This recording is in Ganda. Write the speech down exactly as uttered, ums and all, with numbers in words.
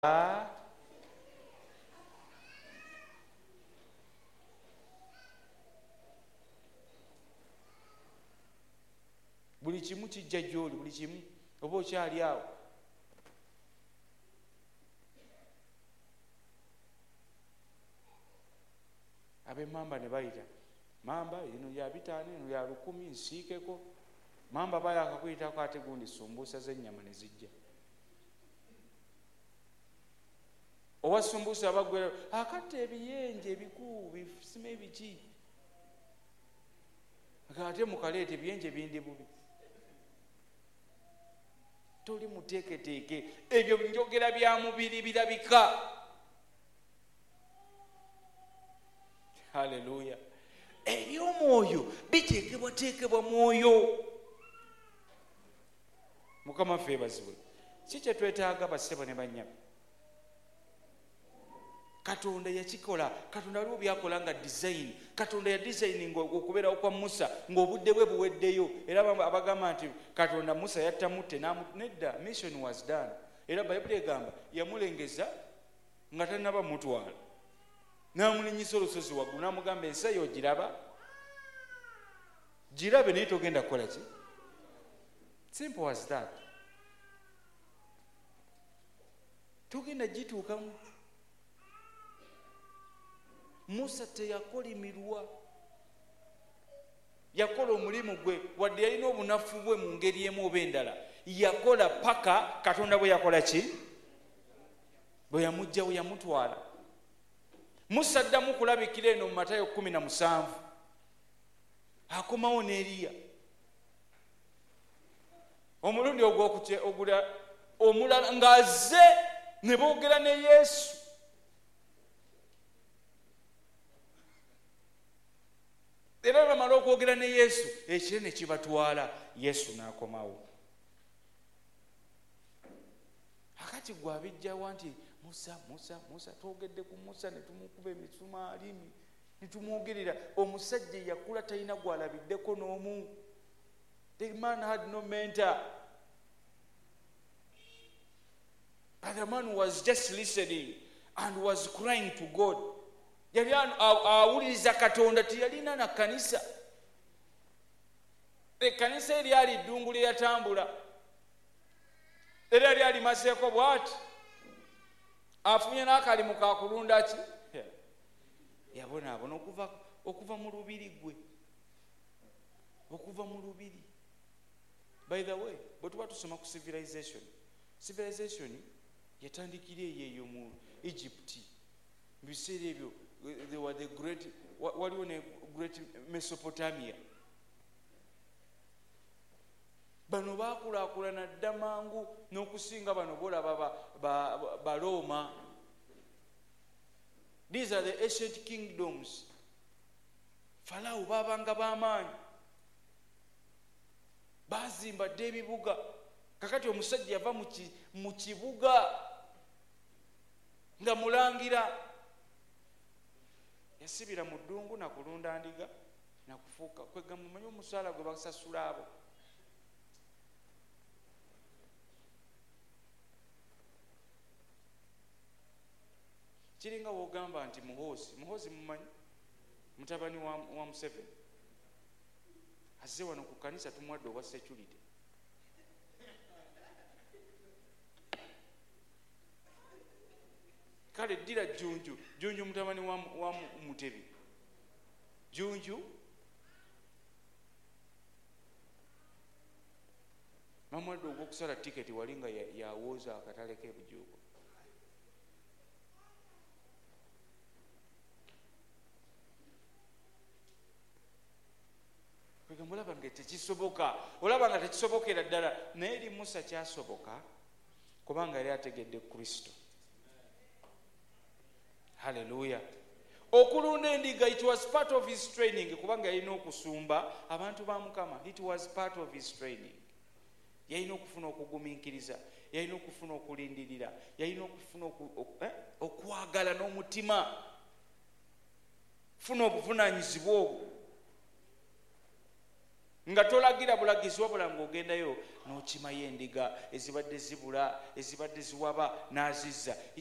buli kimu kijja gy'oli, buli kimu oba okyali awo. Ab'emmamba ne bayita, mamba lino lya bitaano, lino lya lukumi, nsiikeko. Mamba bayaka kuyitako ate gundi sumbuusa z'ennyama ne zijja. Owa sumbuusa abagwera akatta ebiyenje ebikuu bisima ebiki. Ate mukaleeta ebiyenje bindi bubi. Toli muteeketeeke, ebyo njogera bya mubiri birabika. Haleluya. Eby'omwoyo biteekebwateekebwa mwoyo. Mukama ffe bazibwe. Si kye twetaaga bassebo ne bannyabo. Katonda yakikola, Katonda waliwo byakola nga design. Katonda ya designing okubeerawo kwa Musa ng'obudde bwe buweddeyo. Era abagamba nti Katonda Musa yattamutte nedda, mission was done. Era Bayibuli egamba yamulengeza nga tannaba mutwala. N'amulinyisa olusozi waggulu n'amugamba ensi eyo ogiraba? Girabe naye togenda kukola ki? Simple as that. Togenda gituukamu. Musa teyakolimirwa. Yakola omulimu gwe wadde yalina obunafu bwe mu ngeri emu oba endala. Yakola paka Katonda bwe yakola ki? Bwe yamugjawo yamutwala. Musa addamu kulabikira eno mu Matayo kumi na musanvu. Akomawo ne Eriya. Omulundi ogula omulala ng'azze ne boogera ne Yesu. Era bamala okwogera ne Yesu, ekire ne kibatwala, Yesu n'akomawo. Akati gwe abijjawa nti Musa, Musa, Musa, twogedde ku Musa ne tumukuba emisumaali ne tumwogerera. Omusajja yakula talina gwalabiddeko n'omu. The man had no mentor. But the man was just listening and was crying to God. Yali awuliriza Katonda, tiyalina na kanisa. Ekkanisa eryali ddungu lye yatambula. Era lyali maseeko bw'ati. Afunye n'akalimu ka kulunda ki? Yabonaabona okuva okuva mu lubiri gwe. Okuva mu lubiri. By the way, bwe tuba tusoma ku civilization. Civilization yatandikira eyo mu Egypt. Mu biseera ebyo they were the great, waliwo ne great Mesopotamia. Bano baakulaakulana dda mangu n'okusinga bano bolaba ba Roma. These are the ancient kingdoms. Farao baabanga b'amaanyi. Baazimba dda ebibuga. Kakati omusajja yava mu kibuga nga mulangira. Yasibira mu ddungu na kulunda ndiga na kufuuka kwegamba mumanyi omusaala gwe basasula abo. Kiringa wogamba nti Muhoozi, Muhoozi mumanyi mutabani wa, wa Museveni azze wano ku kanisa tumwadde obwa security. Kale ddira Jjunju, Jjunju mutabani wa, wa Mutebi. Jjunju mamwadde ogw'okusala tiketi wali nga yawooza akatale k'ebujuuko. Kwegamba olaba nga tekisoboka, olaba nga tekisobokera ddala, naye eri Musa kyasoboka kubanga yali ategedde Kristo. Hallelujah. Okulunda endiga, it was part of his training kubanga yalina okusumba abantu ba Mukama. It was part of his training. Yalina okufuna okugumiikiriza, yalina okufuna okulindirira, yalina okufuna okwagala n'omutima, funa obuvunaanyizibwa obwo nga tolagira bulagizi wabula ng'ogendayo n'okimayo endiga ezibadde zibula ezibadde ziwaba n'azizza.